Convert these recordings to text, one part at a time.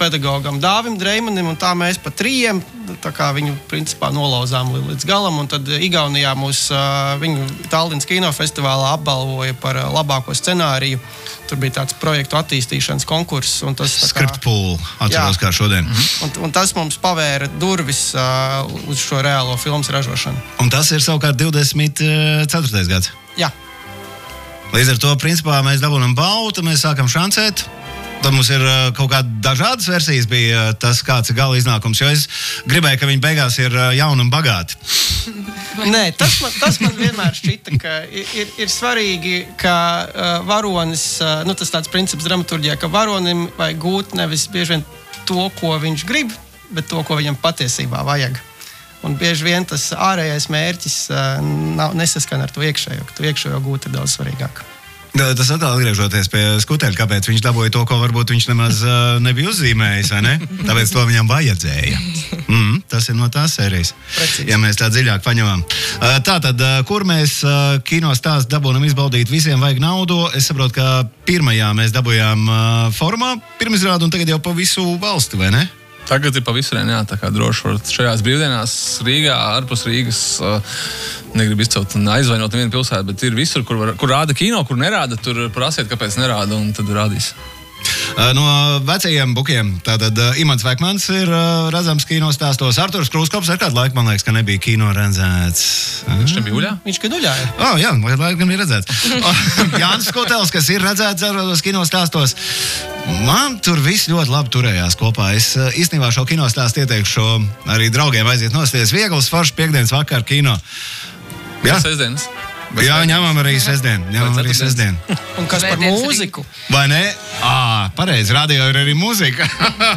pedagogam Dāvim Dreimanim, un tā mēs pa 3, tā kā viņu principā nolauzām līdz galam, un tad Igaunijā mūs viņu Tallinas kinofestivālā apbalvoja par labāko scenāriju. Tur bija tāds projektu attīstīšanas konkurss. Script pool, atceros kā šodien. Un tas mums pavēra durvis uz šo reālo filmas ražošanu. Un tas ir savukārt 24. gads. Jā. Līdz ar to, principā, mēs dabūnam balvu, tad mēs sākam šancēt. Tad mums ir kaut kāda dažādas versijas bija tas, kāds ir gala iznākums, jo es gribēju, ka viņi beigās ir jauni un bagāti. Nē, tas man vienmēr šķita, ka ir svarīgi, ka varonis, tas tāds princips dramaturģijā, ka varonim vajag gūt nevis bieži vien to, ko viņš grib, bet to, ko viņam patiesībā vajag. Un bieži vien tas ārējais mērķis nesaskan ar to iekšējo, ka to iekšējo gūt ir daudz svarīgāk. Tas atkal atgriežoties pie Skuteļa, kāpēc viņš dabūja to, ko varbūt viņš nemaz nebija uzzīmējis, vai ne? Tāpēc to viņam vajadzēja. Tas ir no tās sērijas, Precīzi. Ja mēs tā dziļāk paņemam. Tātad, kur mēs kino stāstu dabūnam izbaudīt, visiem vajag naudu. Es saprotu, ka pirmajā mēs dabūjām formā pirmizrādu un tagad jau pa visu valsti, vai ne? Tagad ir pa visurien, jā, tā kā droši var šajās brīvdienās Rīgā, ārpus Rīgas, negribu izcelt un aizvainot nevienu pilsētu, bet ir visur, kur rāda kino, kur nerāda, tur prasiet, kāpēc nerāda, un tad rādīs. No vecajiem bukiem, tātad Imants Vekmans ir redzams kino stāstos. Arturs Krūskops ar kādu laiku, man liekas, ka nebija kino redzēts. Viņš nebija Uļā? Viņš kad Uļā ir. Jā, laikam bija redzēts. Jānis Skutelis, kas ir redzēts ārvados kino stāstos. Man tur viss ļoti labi turējās kopā. Es īstenībā šo kino stāstu ieteikšu arī draugiem aiziet nosties. Viegls, foršs piekdienas vakar kino. Jā? Sestdienas. Jā, ņemam arī sestdien. Un kas par mūziku? Vai ne? Pareizi, radio ir arī mūzika.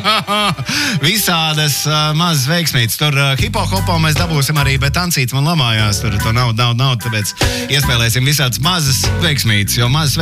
Visādas mazas veiksmītas. Tur hipo-hopo mēs dabūsim arī, bet tancīts man lamājās. Tur to nav, tāpēc iespēlēsim visādas mazas veiksmītas, jo mazas